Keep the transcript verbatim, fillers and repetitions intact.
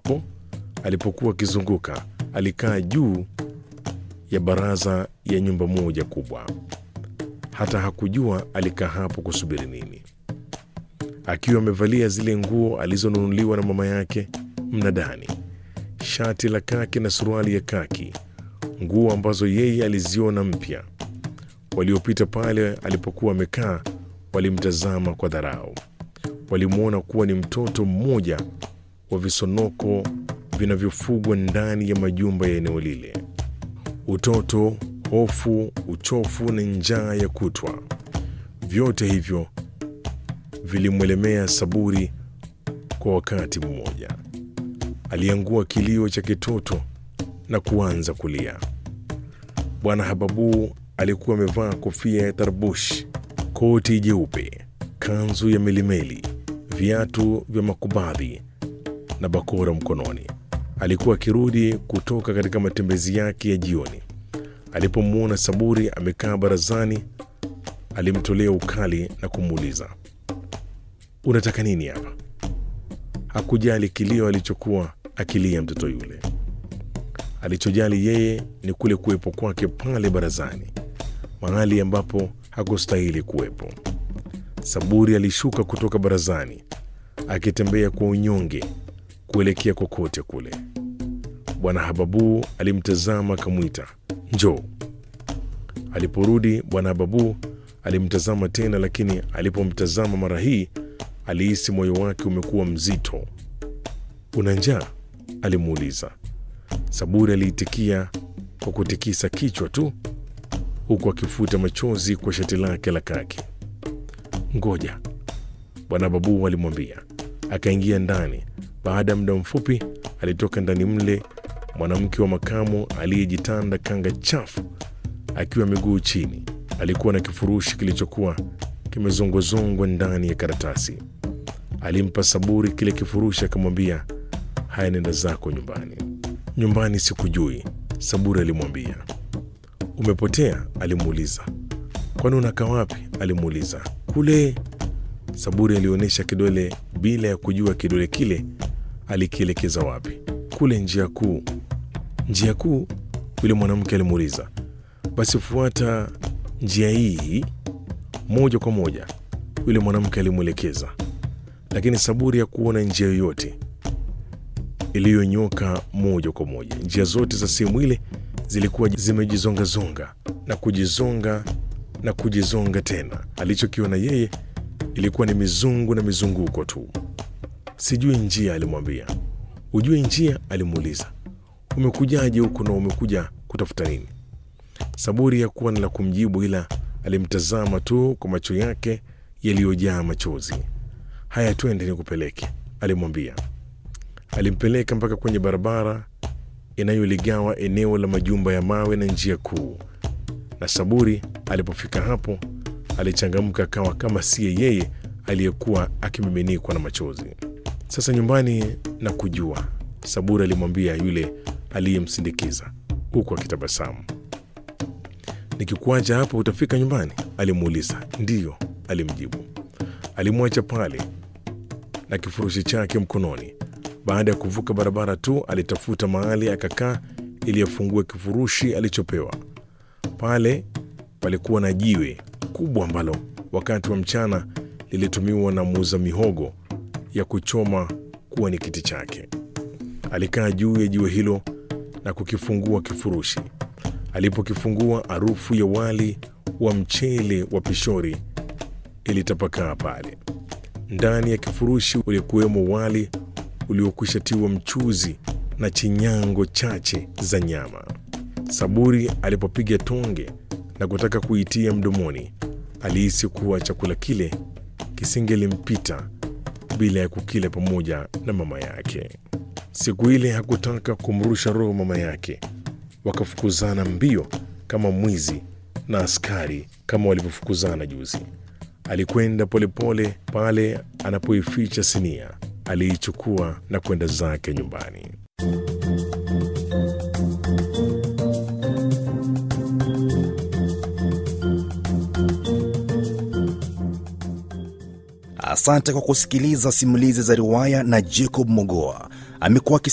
hapo alipokuwa akizunguka, alikaa juu ya baraza ya nyumba moja kubwa. Hata hakujua alikaa hapo kusubiri nini. Akiwa amevalia zile nguo alizonunuliwa na mama yake mnadani, shati la kaki na suruali ya kaki, nguo ambazo yeye aliziona mpya. Waliopita pale alipokuwa amekaa walimtazama kwa dharau. Walimwona kuwa ni mtoto mmoja wa visonoko vinavyofugwa ndani ya majumba ya eneo lile. Utoto, hofu, uchofu na njaa ya kutwa, vyote hivyo vilimwelemea Saburi kwa wakati mmoja. Aliangua kilio cha kitoto na kuanza kulia. Bwana Hababu alikuwa amevaa kofia ya tarbush, koti jeupe, kanzu ya milimeli, viatu vya makubadhi na bakora mkononi. Alikuwa akirudi kutoka katika matembezi yake ya jioni. Alipomwona Saburi amekaa barazani, alimtolea ukali na kumuuliza, "Unataka nini hapa?" Hakujali kilio alichokuwa akilia mtoto yule. Alichojali yeye ni kule kuwepo kwake pale barazani, mahali ambapo hakustahili kuwepo. Saburi alishuka kutoka barazani akitembea kwa unyonge kuelekea kokote kule. Bwana Hababu alimtazama akamwita, "Njoo." Aliporudi Bwana Hababu alimtazama tena, lakini alipomtazama mara hii alihisi moyo wake umekuwa mzito. "Una njaa?" alimuuliza. Saburi aliitikia kwa kutikisa kichwa tu, huku akifuta machozi kwa shati lake la kaki. "Ngoja," Bwana Hababu alimwambia. Akaingia ndani. Baada ya muda mfupi alitoka ndani mle mwanamke wa makamo aliyejitanda kanga chafu akiwa miguu chini. Alikuwa na kifurushi kilichokuwa kimezongwazongwa ndani ya karatasi. Alimpa Saburi kile kifurushi akamwambia, "Haya, nenda zako nyumbani." "Nyumbani sikujui," Saburi alimwambia. "Umepotea?" alimuuliza. "Kwani unakaa wapi?" alimuuliza. "Kule." Saburi alionyesha kidole bila ya kujua kidole kile alikielekeza wapi. "Kule njia kuu." "Njia kuu?" yule mwanamke alimuuliza. "Basi fuata njia hii moja kwa moja," yule mwanamke alimwelekeza. Lakini Saburi hakuona njia yoyote iliyonyoka moja kwa moja. Njia zote za sehemu ile zilikuwa zimejizongazonga na kujizonga na kujizonga tena. Alichokiona yeye ilikuwa ni mizungu na mizunguko tu. "Sijui njia," alimwambia. "Ujui njia?" alimuuliza. "Umekujaje huku na umekuja kutafuta nini?" Saburi hakuwa na la kumjibu, ila alimtazama tu kwa macho yake yaliyojaa machozi. "Haya, twende nikupeleke," alimwambia. Alimpeleka mpaka kwenye barabara inayoligawa eneo la majumba ya mawe na njia kuu. Na Saburi alipofika hapo alichangamka, akawa kama siye yeye aliyekuwa akimiminikwa na machozi. "Sasa nyumbani na kujua," Saburi alimwambia yule aliyemsindikiza huku akitabasamu. "Nikikuacha hapo utafika nyumbani?" alimuuliza. "Ndiyo," alimjibu. Alimwacha pale na kifurushi chake mkononi. Baada ya kuvuka barabara tu alitafuta mahali akakaa ili afungue kifurushi alichopewa. Pale palikuwa na jiwe kubwa ambalo wakati wa mchana lilitumiwa na muuza mihogo ya kuchoma kuwa ni kiti chake. Alikaa juu ya jiwe hilo na kukifungua kifurushi. Alipokifungua, harufu ya wali wa mchele wa pishori ilitapakaa pale. Ndani ya kifurushi ulikuwemo wali uliokwisha tiwa mchuzi na chinyango chache za nyama. Saburi alipopiga tonge na kutaka kuitia mdomoni, alihisi kuwa chakula kile kisingelimpita bila ya kukila pamoja na mama yake. Siku ile hakutaka kumrusha roho mama yake. Wakafukuzana mbio kama mwizi na askari kama walivyofukuzana juzi. Alikwenda polepole pale anapoificha sinia, aliichukua na kwenda zake nyumbani. Asante kwa kusikiliza simulizi za riwaya na Jacob Mogoa. Amekuwa